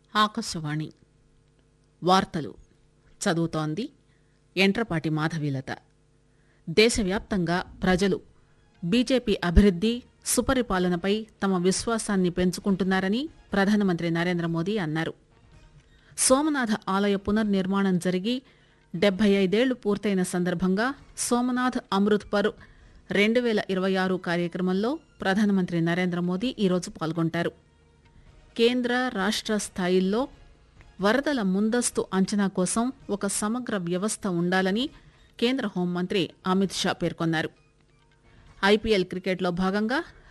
ఆకాశవాణి వార్తలు చదువుతోంది ఎంట్రపాటి మాధవీలత. దేశవ్యాప్తంగా ప్రజలు బీజేపీ అభివృద్ది, సుపరిపాలనపై తమ విశ్వాసాన్ని పెంచుకుంటున్నారని ప్రధానమంత్రి నరేంద్రమోదీ అన్నారు. సోమనాథ ఆలయ పునర్నిర్మాణం జరిగి 75 ఏళ్లు పూర్తయిన సందర్భంగా సోమనాథ్ అమృత్ పర్ 2026 కార్యక్రమంలో ప్రధానమంత్రి నరేంద్రమోదీ ఈరోజు పాల్గొంటారు. కేంద్ర రాష్ట్ర స్థాయిల్లో వరదల ముందస్తు అంచనా కోసం ఒక సమగ్ర వ్యవస్థ ఉండాలని కేంద్ర హోంమంత్రి అమిత్ షా పేర్కొన్నారు. ఐపీఎల్ క్రికెట్లో భాగంగా